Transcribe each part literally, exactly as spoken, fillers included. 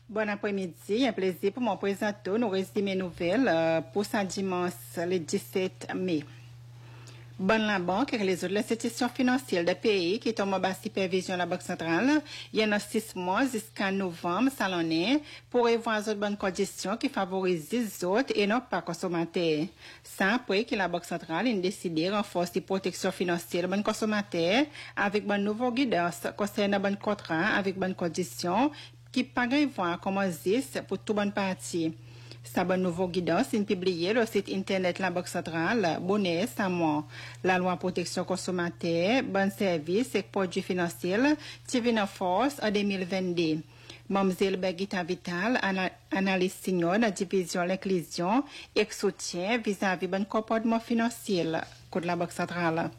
Bon après-midi, un plaisir pour moi présenter nos résumés nouvelles euh, pour ce dimanche le dix-sept mai. Bonne la banque et les autres institutions financières des pays qui tombent en supervision de la Banque centrale, il y en a six mois jusqu'à novembre, ça l'en est, pour avoir de bonnes conditions qui favorisent les autres et non pas consommateurs. Ça après que la Banque centrale a décidé de renforcer la protection financière des bonnes consommateurs avec bonne nouveau guidance concernant bonnes contrats avec bonnes conditions qui pas voir comment existe pour toute bonne partie. Sa bonne nouveau guidance est publiée sur le site internet de la Banque centrale, bonnet Samoa. La loi protection consommateur, bon service et produits financiers, qui vient en force en deux mille vingt-deux. Mamzelle Bergita Vital, analyse senior de la division l'inclusion et soutien vis-à-vis bon comportement financier de la Banque centrale.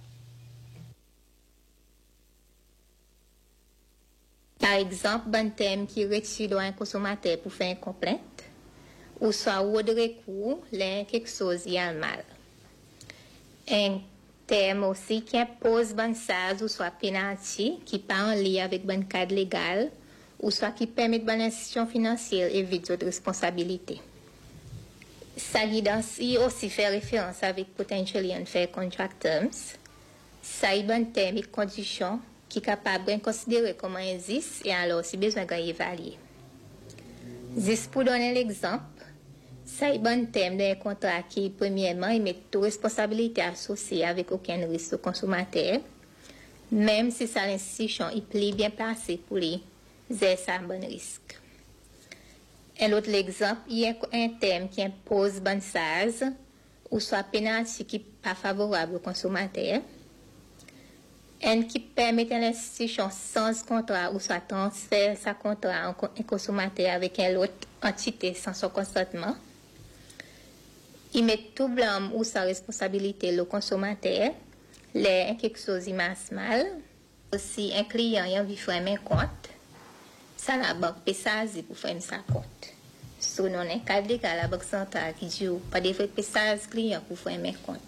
Par exemple, bon thème qui retire un consommateur pour faire une complainte, ou soit ou de recours, là, quelque chose y a mal. Un thème aussi qui impose bonne charge ou soit pénalité qui pas en lien avec bon cadre légal, ou soit qui permet bonne institution financière éviter de responsabilité. Sa guidance y aussi fait référence avec potentially unfair contract terms. Ça y bon thème et conditions qui est capable de considérer comment existe et alors si besoin d'évaluer. Juste pour donner l'exemple, ça est bon thème d'un contrat qui, premièrement, il met toute responsabilité associée avec aucun risque au consommateur, même si ça l'institution est plus bien placée pour les exercer un bon risque. Un autre exemple, il y a un thème qui impose bonne charge ou soit pénalité qui n'est pas favorable au consommateur, et qui permet à l'institution sans contrat ou soit transfert sa contrat en consommateur avec une autre entité sans son consentement. Il met tout blâme ou sa responsabilité le consommateur, là quelque chose il masse mal. Si un client a envie de faire un compte, ça la banque peut saisir pour faire sa compte. Si on a un cadre légal la banque centrale qui dit pas de frais de client pour faire un compte.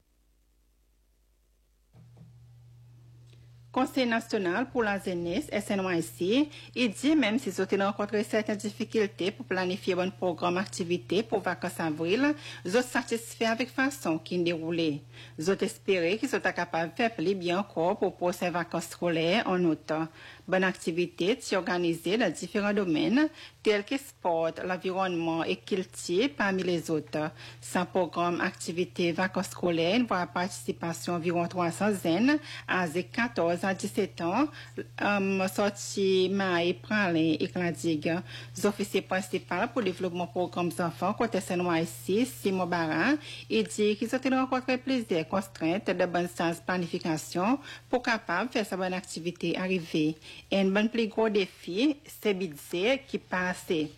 Conseil national pour la jeunesse, S N Y C, il dit même si vous avez rencontré certaines difficultés pour planifier un programme d'activité pour vacances avril, vous êtes satisfait avec la façon qui est déroulée. Vous êtes espéré qu'ils sont capables de faire plus bien encore pour pour ces vacances scolaires en août. Bonne activité est organisée dans différents domaines tels que sport, l'environnement et culture parmi les autres. Sans programme activité vacances scolaires, voit participation environ trois cents jeunes âgés quatorze à dix-sept ans, um, sorti Maï Pralin et Cladigue. Les officiers principaux pour le développement programme enfants, côté S N Y C, Simon Barra, il dit qu'ils ont rencontré plusieurs contraintes de bonne sens planification pour capable faire sa bonne activité arriver. Et un bon plus gros défi, c'est budget qui passe. Et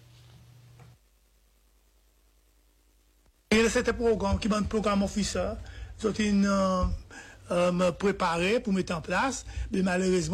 c'est un programme qui est un programme officiel. Ils ont euh, euh, me préparé pour mettre en place, mais malheureusement,